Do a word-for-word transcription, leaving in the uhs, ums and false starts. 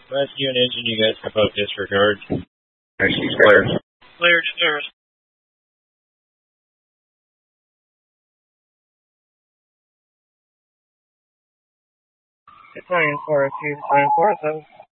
Rescue and engine, you guys can both disregard. Rescue's clear. Clear to service. Italian four two nine four seven.